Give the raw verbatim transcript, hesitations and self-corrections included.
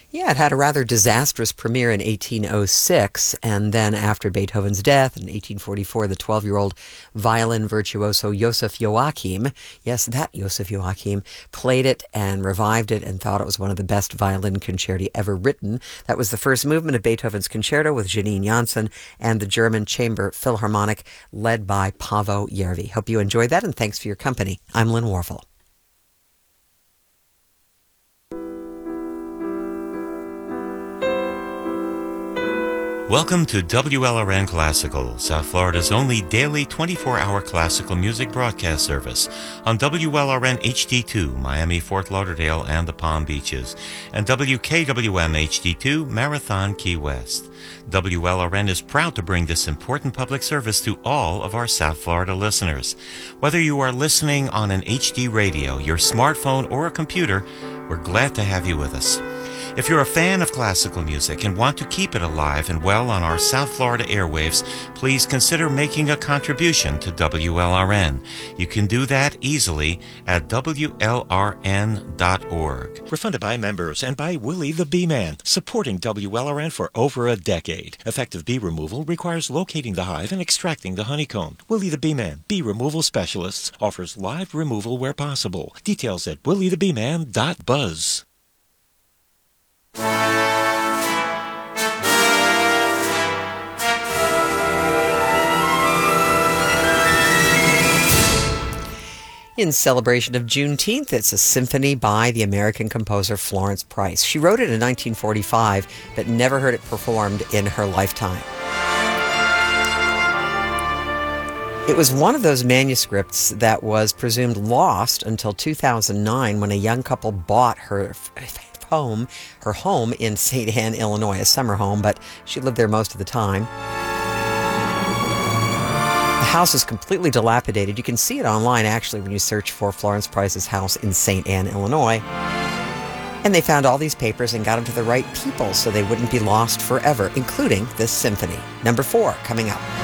Yeah, it had a rather disastrous premiere in eighteen oh six, and then after Beethoven's death in eighteen forty-four, the twelve-year-old violin virtuoso Joseph Joachim, yes, that Joseph Joachim, played it and revived it and thought it was one of the best violin concerti ever written. That was the first movement of Beethoven's concerto with Janine Janssen and the German Chamber Philharmonic led by Paavo Järvi. Hope you enjoyed that, and thanks for your company. I'm Lynn Warfel. Welcome to W L R N Classical, South Florida's only daily twenty-four hour classical music broadcast service on W L R N H D two, Miami, Fort Lauderdale, and the Palm Beaches, and W K W M H D two, Marathon, Key West. W L R N is proud to bring this important public service to all of our South Florida listeners. Whether you are listening on an H D radio, your smartphone, or a computer, we're glad to have you with us. If you're a fan of classical music and want to keep it alive and well on our South Florida airwaves, please consider making a contribution to W L R N. You can do that easily at W L R N dot org. We're funded by members and by Willie the Bee Man, supporting W L R N for over a decade. Effective bee removal requires locating the hive and extracting the honeycomb. Willie the Bee Man, bee removal specialists, offers live removal where possible. Details at willie the bee man dot buzz. In celebration of Juneteenth, it's a symphony by the American composer Florence Price. She wrote it in nineteen forty-five, but never heard it performed in her lifetime. It was one of those manuscripts that was presumed lost until two thousand nine, when a young couple bought her home, her home in Saint Anne, Illinois, a summer home, but she lived there most of the time. The house is completely dilapidated. You can see it online, actually, when you search for Florence Price's house in Saint Anne, Illinois. And they found all these papers and got them to the right people so they wouldn't be lost forever, including this symphony. Number four, coming up.